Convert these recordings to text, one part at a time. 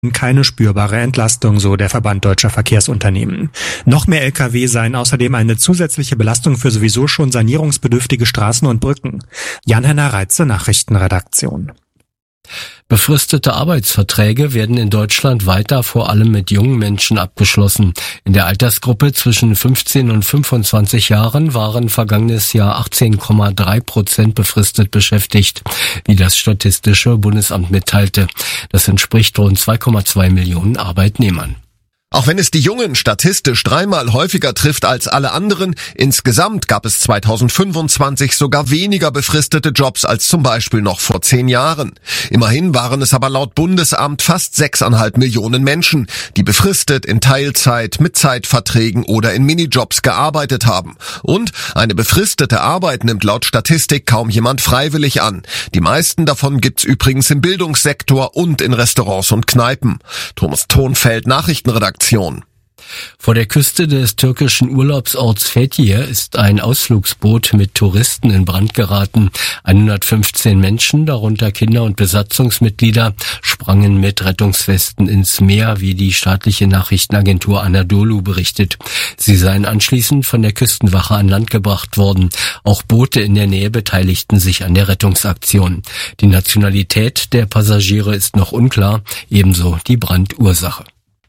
keine spürbare Entlastung, so der Verband Deutscher Verkehrsunternehmen. Noch mehr Lkw seien außerdem eine zusätzliche Belastung für sowieso schon sanierungsbedürftige Straßen und Brücken. Jan-Henner Reitze, Nachrichtenredaktion. Befristete Arbeitsverträge werden in Deutschland weiter vor allem mit jungen Menschen abgeschlossen. In der Altersgruppe zwischen 15 und 25 Jahren waren vergangenes Jahr 18,3% befristet beschäftigt, wie das Statistische Bundesamt mitteilte. Das entspricht rund 2,2 Millionen Arbeitnehmern. Auch wenn es die Jungen statistisch 3-mal häufiger trifft als alle anderen, insgesamt gab es 2025 sogar weniger befristete Jobs als zum Beispiel noch vor 10 Jahren. Immerhin waren es aber laut Bundesamt fast 6,5 Millionen Menschen, die befristet in Teilzeit, mit Zeitverträgen oder in Minijobs gearbeitet haben. Und eine befristete Arbeit nimmt laut Statistik kaum jemand freiwillig an. Die meisten davon gibt's übrigens im Bildungssektor und in Restaurants und Kneipen. Thomas Thonfeld, Nachrichtenredaktion. Vor der Küste des türkischen Urlaubsorts Fethiye ist ein Ausflugsboot mit Touristen in Brand geraten. 115 Menschen, darunter Kinder und Besatzungsmitglieder, sprangen mit Rettungswesten ins Meer, wie die staatliche Nachrichtenagentur Anadolu berichtet. Sie seien anschließend von der Küstenwache an Land gebracht worden. Auch Boote in der Nähe beteiligten sich an der Rettungsaktion. Die Nationalität der Passagiere ist noch unklar, ebenso die Brandursache.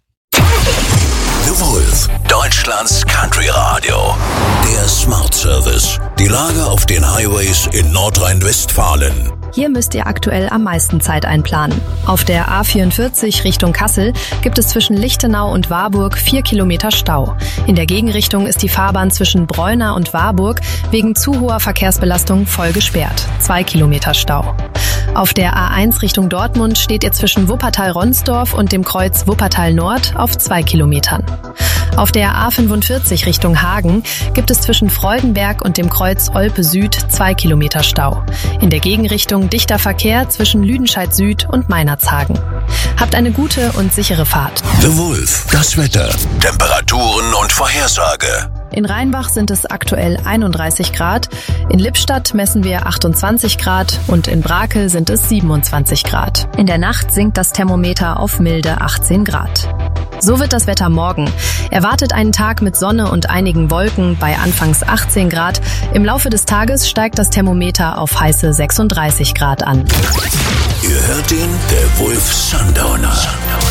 The Wolf, Deutschlands Country Radio. Der Smart Service. Die Lage auf den Highways in Nordrhein-Westfalen. Hier müsst ihr aktuell am meisten Zeit einplanen. Auf der A44 Richtung Kassel gibt es zwischen Lichtenau und Warburg 4 Kilometer Stau. In der Gegenrichtung ist die Fahrbahn zwischen Breuna und Warburg wegen zu hoher Verkehrsbelastung voll gesperrt. 2 Kilometer Stau. Auf der A1 Richtung Dortmund steht ihr zwischen Wuppertal-Ronsdorf und dem Kreuz Wuppertal-Nord auf 2 Kilometern. Auf der A45 Richtung Hagen gibt es zwischen Freudenberg und dem Kreuz Olpe Süd 2 Kilometer Stau. In der Gegenrichtung dichter Verkehr zwischen Lüdenscheid Süd und Meinerzhagen. Habt eine gute und sichere Fahrt. The Wolf, das Wetter, Temperaturen und Vorhersage. In Rheinbach sind es aktuell 31 Grad, in Lippstadt messen wir 28 Grad und in Brakel sind es 27 Grad. In der Nacht sinkt das Thermometer auf milde 18 Grad. So wird das Wetter morgen. Erwartet einen Tag mit Sonne und einigen Wolken bei anfangs 18 Grad. Im Laufe des Tages steigt das Thermometer auf heiße 36 Grad an. Ihr hört den, der Wolf Sundowner.